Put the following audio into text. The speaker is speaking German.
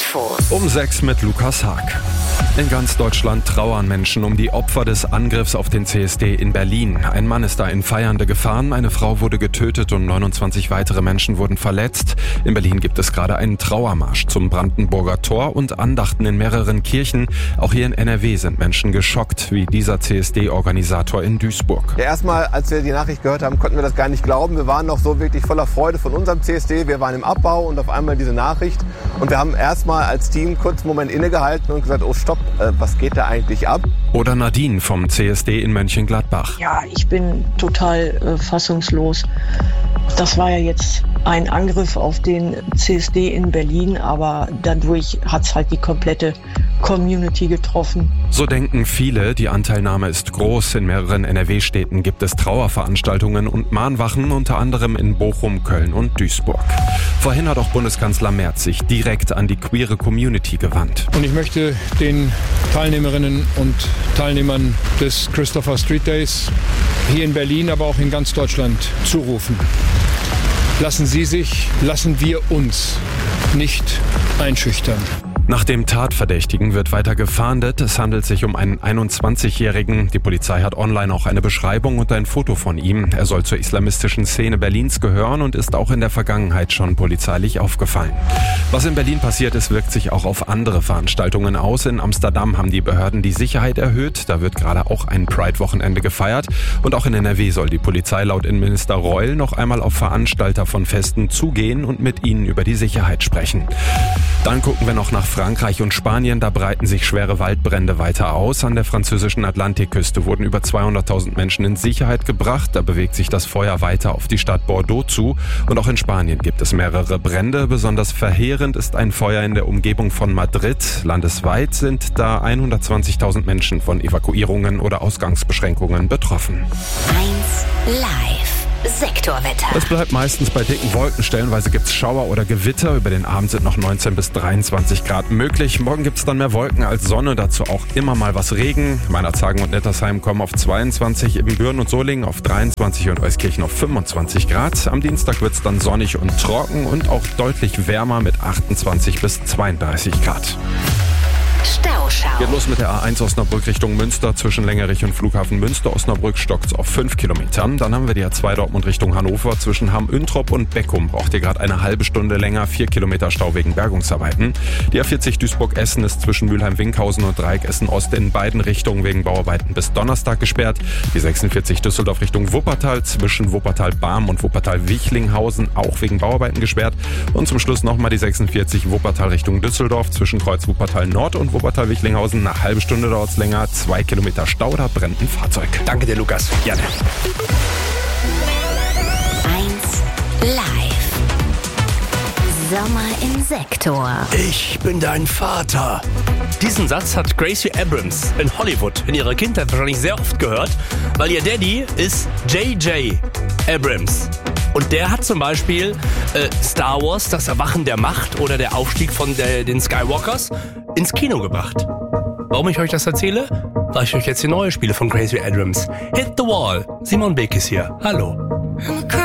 Infos. Um 6 mit Lukas Haag. In ganz Deutschland trauern Menschen um die Opfer des Angriffs auf den CSD in Berlin. Ein Mann ist da in Feiernde gefahren, eine Frau wurde getötet und 29 weitere Menschen wurden verletzt. In Berlin gibt es gerade einen Trauermarsch zum Brandenburger Tor und Andachten in mehreren Kirchen. Auch hier in NRW sind Menschen geschockt, wie dieser CSD-Organisator in Duisburg. Ja, erstmal, als wir die Nachricht gehört haben, konnten wir das gar nicht glauben. Wir waren noch so wirklich voller Freude von unserem CSD. Wir waren im Abbau und auf einmal diese Nachricht. Und wir haben erstmal als Team kurz einen Moment innegehalten und gesagt, oh stopp, was geht da eigentlich ab? Oder Nadine vom CSD in Mönchengladbach. Ja, ich bin total fassungslos. Das war ja jetzt ein Angriff auf den CSD in Berlin, aber dadurch hat es halt die komplette Community getroffen. So denken viele, die Anteilnahme ist groß. In mehreren NRW-Städten gibt es Trauerveranstaltungen und Mahnwachen, unter anderem in Bochum, Köln und Duisburg. Vorhin hat auch Bundeskanzler Merz sich direkt an die queere Community gewandt. Und ich möchte den Teilnehmerinnen und Teilnehmern des Christopher Street Days hier in Berlin, aber auch in ganz Deutschland zurufen. Lassen wir uns nicht einschüchtern. Nach dem Tatverdächtigen wird weiter gefahndet. Es handelt sich um einen 21-Jährigen. Die Polizei hat online auch eine Beschreibung und ein Foto von ihm. Er soll zur islamistischen Szene Berlins gehören und ist auch in der Vergangenheit schon polizeilich aufgefallen. Was in Berlin passiert ist, wirkt sich auch auf andere Veranstaltungen aus. In Amsterdam haben die Behörden die Sicherheit erhöht. Da wird gerade auch ein Pride-Wochenende gefeiert. Und auch in NRW soll die Polizei laut Innenminister Reul noch einmal auf Veranstalter von Festen zugehen und mit ihnen über die Sicherheit sprechen. Dann gucken wir noch nach Frankreich und Spanien, da breiten sich schwere Waldbrände weiter aus. An der französischen Atlantikküste wurden über 200.000 Menschen in Sicherheit gebracht. Da bewegt sich das Feuer weiter auf die Stadt Bordeaux zu. Und auch in Spanien gibt es mehrere Brände. Besonders verheerend ist ein Feuer in der Umgebung von Madrid. Landesweit sind da 120.000 Menschen von Evakuierungen oder Ausgangsbeschränkungen betroffen. 1 Live. Sektorwetter. Es bleibt meistens bei dicken Wolken. Stellenweise gibt es Schauer oder Gewitter. Über den Abend sind noch 19 bis 23 Grad möglich. Morgen gibt es dann mehr Wolken als Sonne. Dazu auch immer mal was Regen. Meinerzhagen und Nettersheim kommen auf 22, Ibbenbüren und Solingen auf 23 und Euskirchen auf 25 Grad. Am Dienstag wird es dann sonnig und trocken und auch deutlich wärmer mit 28 bis 32 Grad. Stauschau. Geht los mit der A1 Osnabrück Richtung Münster. Zwischen Längerich und Flughafen Münster-Osnabrück stockt es auf 5 Kilometern. Dann haben wir die A2 Dortmund Richtung Hannover. Zwischen Hamm-Üntrop und Beckum braucht ihr gerade eine halbe Stunde länger. 4 Kilometer Stau wegen Bergungsarbeiten. Die A40 Duisburg-Essen ist zwischen Mülheim-Winkhausen und Dreieck Essen-Ost in beiden Richtungen wegen Bauarbeiten bis Donnerstag gesperrt. Die 46 Düsseldorf Richtung Wuppertal zwischen Wuppertal-Barm und Wuppertal-Wichlinghausen auch wegen Bauarbeiten gesperrt. Und zum Schluss nochmal die 46 Wuppertal Richtung Düsseldorf zwischen Kreuz Wuppertal-Nord und Wuppertal-Wichlinghausen. Eine halbe Stunde dauert es länger. 2 Kilometer Stau, da brennt ein Fahrzeug. Danke dir, Lukas. Gerne. 1 Live. Sommer im Sektor. Ich bin dein Vater. Diesen Satz hat Gracie Abrams in Hollywood in ihrer Kindheit wahrscheinlich sehr oft gehört, weil ihr Daddy ist J.J. Abrams. Und der hat zum Beispiel Star Wars, das Erwachen der Macht oder der Aufstieg von den Skywalkers ins Kino gebracht. Warum ich euch das erzähle? Weil ich euch jetzt die neue Spiele von Gracie Abrams. Hit the Wall. Simon Beek ist hier. Hallo.